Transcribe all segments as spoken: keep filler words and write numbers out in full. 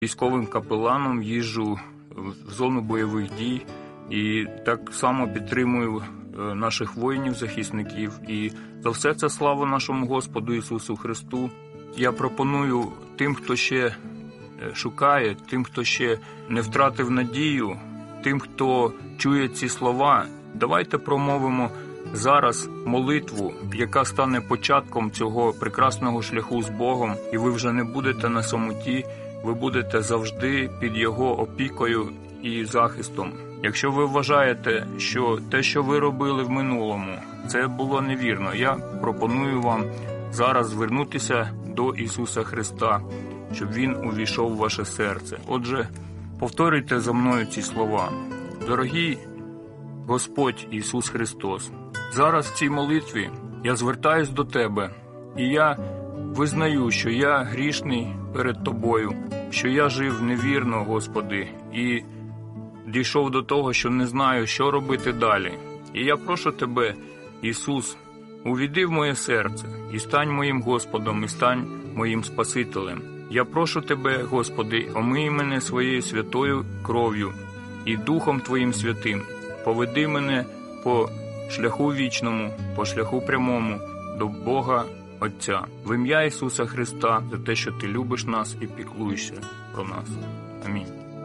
військовим капеланом, їжджу в зону бойових дій і так само підтримую наших воїнів-захисників. І за все це слава нашому Господу Ісусу Христу. Я пропоную тим, хто ще шукає, тим, хто ще не втратив надію, тим, хто чує ці слова, давайте промовимо зараз молитву, яка стане початком цього прекрасного шляху з Богом, і ви вже не будете на самоті, ви будете завжди під Його опікою і захистом. Якщо ви вважаєте, що те, що ви робили в минулому, це було невірно, я пропоную вам зараз звернутися до Ісуса Христа, щоб Він увійшов в ваше серце. Отже, повторюйте за мною ці слова. Дорогий Господь Ісус Христос, зараз в цій молитві я звертаюсь до Тебе, і я визнаю, що я грішний перед Тобою, що я жив невірно, Господи, і дійшов до того, що не знаю, що робити далі. І я прошу Тебе, Ісус, увійди в моє серце, і стань моїм Господом, і стань моїм Спасителем. Я прошу Тебе, Господи, омий мене своєю святою кров'ю і Духом Твоїм святим. Поведи мене по шляху вічному, по шляху прямому до Бога Отця. В ім'я Ісуса Христа, за те, що Ти любиш нас і піклуєшся про нас. Амінь.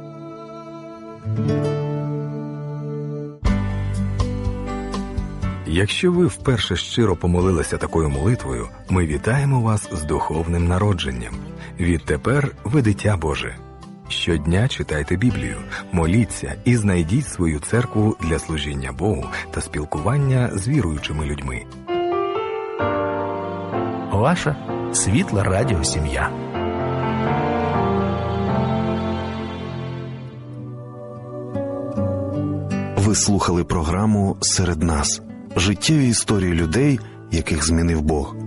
Якщо ви вперше щиро помолилися такою молитвою, ми вітаємо вас з духовним народженням. Відтепер ви дитя Боже. Щодня читайте Біблію, моліться і знайдіть свою церкву для служіння Богу та спілкування з віруючими людьми. Ваша світла радіосім'я. Ви слухали програму «Серед нас» – життєві історії людей, яких змінив Бог.